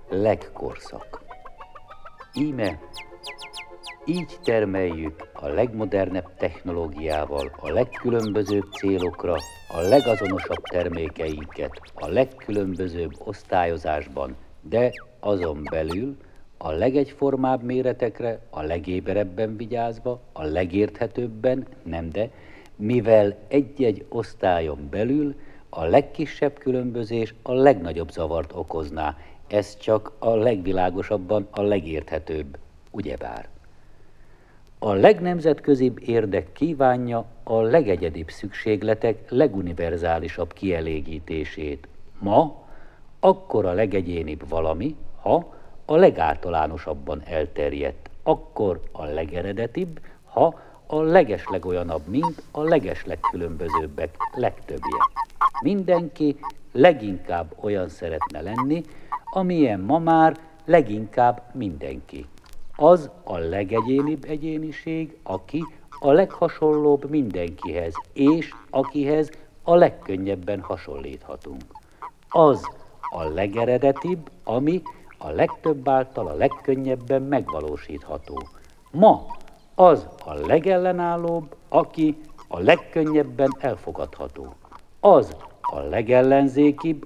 Legkorszak. Íme így termeljük a legmodernebb technológiával, a legkülönbözőbb célokra, a legazonosabb termékeinket, a legkülönbözőbb osztályozásban, de azon belül a legegyformább méretekre, a legéberebben vigyázva, a legérthetőbben, nem de, mivel egy-egy osztályon belül a legkisebb különbözés a legnagyobb zavart okozná, ez csak a legvilágosabban a legérthetőbb, ugyebár. A legnemzetközibb érdek kívánja a legegyedibb szükségletek leguniverzálisabb kielégítését. Ma akkor a legegyénibb valami, ha a legáltalánosabban elterjedt, akkor a legeredetibb, ha a legeslegolyanabb, mint a legeslegkülönbözőbbek legtöbbje. Mindenki leginkább olyan szeretne lenni, amilyen ma már leginkább mindenki. Az a legegyénibb egyéniség, aki a leghasonlóbb mindenkihez, és akihez a legkönnyebben hasonlíthatunk. Az a legeredetibb, ami a legtöbb által a legkönnyebben megvalósítható. Ma az a legellenállóbb, aki a legkönnyebben elfogadható. Az a legellenzékibb,